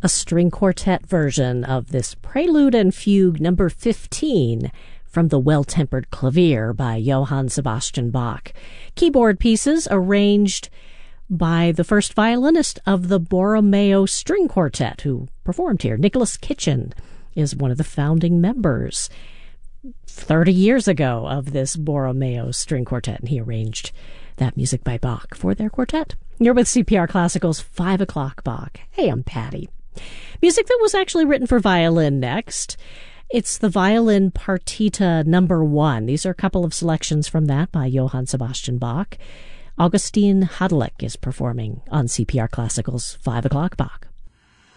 a string quartet version of this Prelude and Fugue number 15 from the Well-Tempered Clavier by Johann Sebastian Bach. Keyboard pieces arranged by the first violinist of the Borromeo String Quartet who performed here. Nicholas Kitchen is one of the founding members 30 years ago of this Borromeo String Quartet, and he arranged that music by Bach for their quartet. You're with CPR Classical's 5 o'clock Bach. Hey, I'm Patty. Music that was actually written for violin next. It's the Violin Partita number 1. These are a couple of selections from that by Johann Sebastian Bach. Augustin Hadlick is performing on CPR Classical's 5 o'clock Bach.